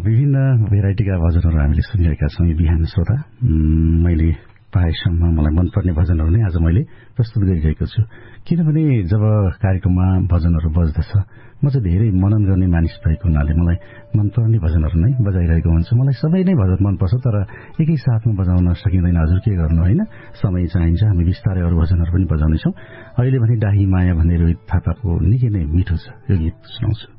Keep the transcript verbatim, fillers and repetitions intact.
विभिन्न भेराइटीका भजनहरू हामीले सुनिरहेका छौँ यो बिहान श्रोता। मैले प्रायसम्म मलाई मनपर्ने भजनहरू नै आज मैले प्रस्तुत गरिरहेको छु, किनभने जब कार्यक्रममा भजनहरू बज्दछ म चाहिँ धेरै मनन गर्ने मानिस भएको हुनाले मलाई मनपर्ने भजनहरू नै बजाइरहेको हुन्छ। मलाई सबै नै भजन मनपर्छ, तर एकै साथमा बजाउन सकिँदैन। हजुर के गर्नु होइन, समय चाहिन्छ। हामी बिस्तारै अरू भजनहरू पनि बजाउनेछौँ। अहिले भने डाही माया भन्ने रोहित थापाको निकै नै मिठो छ यो गीत सुनाउँछु।